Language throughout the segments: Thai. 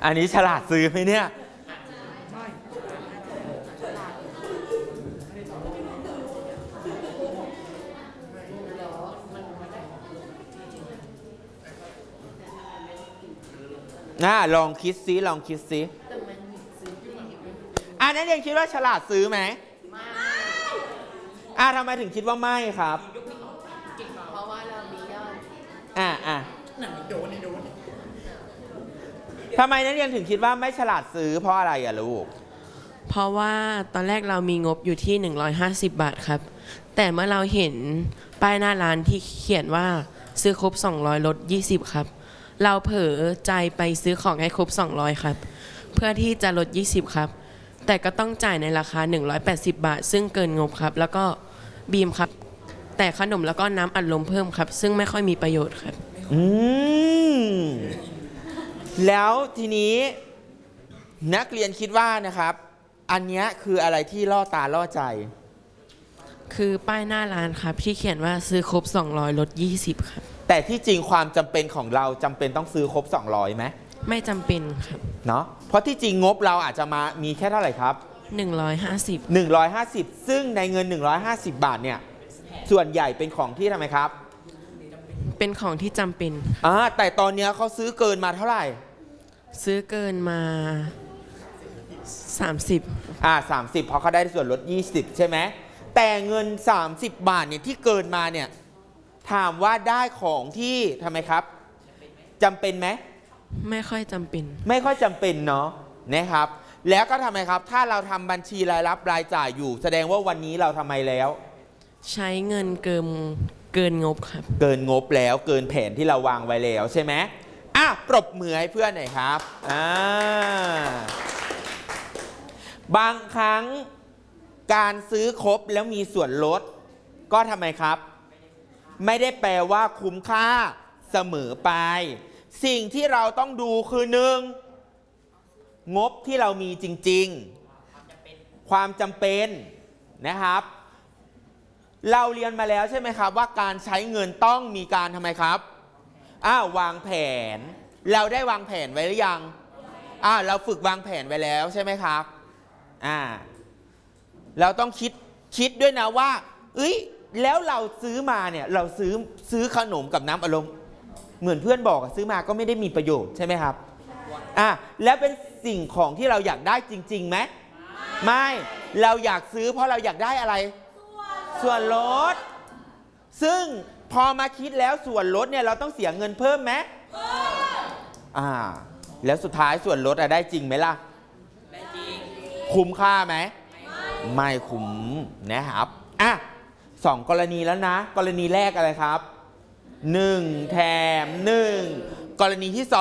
อันนี้ฉลาดซื้อไหมเนี่ยลองคิดซิลองคิดซิอันนั้นยังคิดว่าฉลาดซื้อไหมไม่ทำไมถึงคิดว่าไม่ครับเพราะว่าเรามียอดทำไมนักเรียนถึงคิดว่าไม่ฉลาดซื้อเพราะอะไรอะลูกเพราะว่าตอนแรกเรามีงบอยู่ที่150 บาทครับแต่เมื่อเราเห็นป้ายหน้าร้านที่เขียนว่าซื้อครบ200ลด20ครับเราเผลอใจไปซื้อของให้ครบ200ครับเพื่อที่จะลด20ครับแต่ก็ต้องจ่ายในราคา180 บาทซึ่งเกินงบครับแล้วก็บีมครับแต่ขนมแล้วก็น้ำอัดลมเพิ่มครับซึ่งไม่ค่อยมีประโยชน์ครับแล้วทีนี้นักเรียนคิดว่านะครับอันนี้คืออะไรที่ล่อตาล่อใจคือป้ายหน้าร้านครับที่เขียนว่าซื้อครบ200ลด20ครับแต่ที่จริงความจำเป็นของเราจำเป็นต้องซื้อครบ200ไหมไม่จำเป็นครับเนาะเพราะที่จริงงบเราอาจจะมีแค่เท่าไหร่ครับ150ซึ่งในเงิน150 บาทเนี่ยส่วนใหญ่เป็นของที่ทำไมครับเป็นของที่จำเป็นแต่ตอนนี้เขาซื้อเกินมาเท่าไหร่ซื้อเกินมา30 เพราะเขาได้ส่วนลด20ใช่ไหมแต่เงิน30 บาทเนี่ยที่เกินมาเนี่ยถามว่าได้ของที่ทำไมครับจำเป็นไหมไม่ค่อยจำเป็นไม่ค่อยจำเป็นเนาะนะครับแล้วก็ทำไมครับถ้าเราทำบัญชีรายรับรายจ่ายอยู่แสดงว่าวันนี้เราทำไมแล้วใช้เงินเกินงบครับเกินงบแล้วเกินแผนที่เราวางไว้แล้วใช่ไหมปรบมือให้เพื่อนหน่อยครับบางครั้งการซื้อครบแล้วมีส่วนลดก็ทำไมครับไม่ได้แปลว่าคุ้มค่าเสมอไปสิ่งที่เราต้องดูคือ1งบที่เรามีจริงๆความจำเป็นนะครับเราเรียนมาแล้วใช่ไหมครับว่าการใช้เงินต้องมีการทำไมครับวางแผนเราได้วางแผนไว้หรือยังเราฝึกวางแผนไว้แล้วใช่ไหมครับเราต้องคิดด้วยนะว่าแล้วเราซื้อมาเนี่ยเราซื้อขนมกับน้ำอัดลมเหมือนเพื่อนบอกซื้อมาก็ไม่ได้มีประโยชน์ใช่ไหมครับแล้วเป็นสิ่งของที่เราอยากได้จริงๆไหมไม่เราอยากซื้อเพราะเราอยากได้อะไรส่วนลดซึ่งพอมาคิดแล้วส่วนลดเนี่ยเราต้องเสียเงินเพิ่มไหมแล้วสุดท้ายส่วนลดได้จริงไหมล่ะได้จริงคุ้มค่าไหมไม่คุ้มนะครับ2 กรณีแล้วนะกรณีแรกอะไรครับ1แถม1กรณีที่2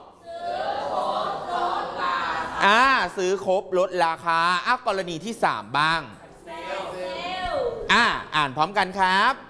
ซื้อครบลดราคากรณีที่3บ้างอ่านพร้อมกันครับ